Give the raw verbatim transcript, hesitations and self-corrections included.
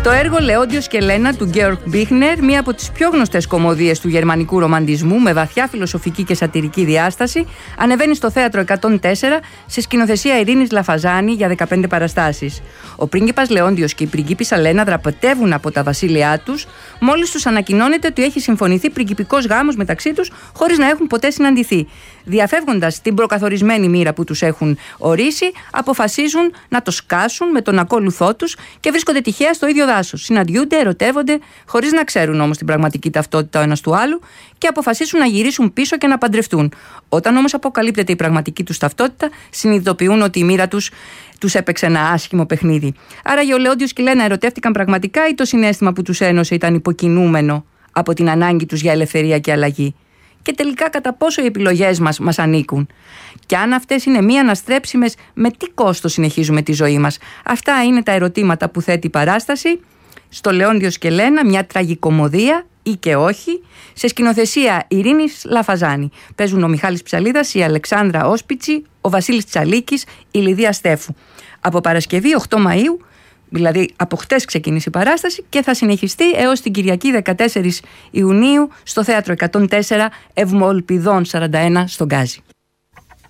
Το έργο Λεόντιος και Λένα του Γκέοργκ Μπίχνερ, μία από τις πιο γνωστές κωμωδίες του γερμανικού ρομαντισμού με βαθιά φιλοσοφική και σατιρική διάσταση, ανεβαίνει στο θέατρο εκατόν τέσσερα σε σκηνοθεσία Ειρήνης Λαφαζάνη για δεκαπέντε παραστάσεις. Ο πρίγκιπας Λεόντιος και η πριγκίπισσα Λένα δραπετεύουν από τα βασίλειά τους, μόλις τους ανακοινώνεται ότι έχει συμφωνηθεί πριγκιπικός γάμος μεταξύ τους, χωρίς να έχουν ποτέ συναντηθεί. Διαφεύγοντας την προκαθορισμένη μοίρα που τους έχουν ορίσει, αποφασίζουν να το σκάσουν με τον ακόλουθό τους και βρίσκονται τυχαία στο ίδιο δάσος. Συναντιούνται, ερωτεύονται, χωρίς να ξέρουν όμως την πραγματική ταυτότητα ο ένας του άλλου και αποφασίσουν να γυρίσουν πίσω και να παντρευτούν. Όταν όμως αποκαλύπτεται η πραγματική τους ταυτότητα, συνειδητοποιούν ότι η μοίρα τους τους έπαιξε ένα άσχημο παιχνίδι. Άρα ο Λεόντιος και η Λένα ερωτεύτηκαν πραγματικά ή το συναίσθημα που τους ένωσε ήταν υποκινούμενο από την ανάγκη τους για ελευθερία και αλλαγή? Και τελικά κατά πόσο οι επιλογές μας μας ανήκουν? Και αν αυτές είναι μη αναστρέψιμες, με τι κόστος συνεχίζουμε τη ζωή μας? Αυτά είναι τα ερωτήματα που θέτει η παράσταση στο Λεόντιος και Λένα, μια τραγικομωδία ή και όχι, σε σκηνοθεσία Ειρήνης Λαφαζάνη. Παίζουν ο Μιχάλης Ψαλίδας, η Αλεξάνδρα Όσπιτσι, ο Βασίλης Τσαλίκης, η Λιδία Στέφου. Από Παρασκευή οκτώ Μαΐου, δηλαδή από χτες ξεκίνησε η παράσταση και θα συνεχιστεί έως την Κυριακή δεκατέσσερις Ιουνίου στο θέατρο εκατόν τέσσερα Ευμολπιδών σαράντα ένα στον Γκάζι.